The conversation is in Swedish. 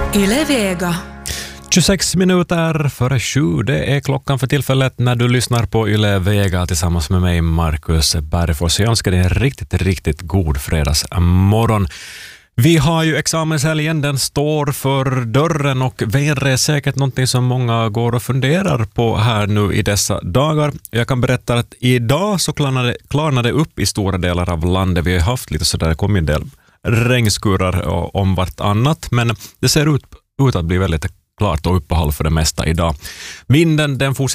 Yle Vega. 26 minuter före 7, det är klockan för tillfället när du lyssnar på Yle Vega tillsammans med mig, Marcus Bergfors. Jag önskar dig en riktigt god fredagsmorgon. Vi har ju examenshelgen, den står för dörren och väder är säkert någonting som många går och funderar på här nu i dessa dagar. Jag kan berätta att idag så klarnade upp i stora delar av landet. Vi har haft lite sådär, det kom en del regnskurar om vartannat, men det ser ut att bli väldigt klart och uppehåll för det mesta idag. Vinden den fortsätter